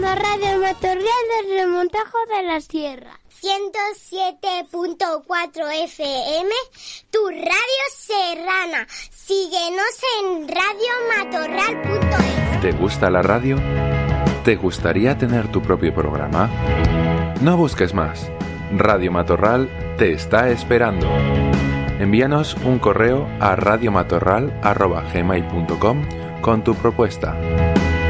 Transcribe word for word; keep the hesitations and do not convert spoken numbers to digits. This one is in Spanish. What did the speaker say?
escuchando Radio Matorral desde el Montajo de la Sierra. ciento siete punto cuatro F M, tu radio serrana. Síguenos en radio matorral punto es. ¿Te gusta la radio? ¿Te gustaría tener tu propio programa? No busques más. Radio Matorral te está esperando. Envíanos un correo a radiomatorral arroba gmail punto com con tu propuesta.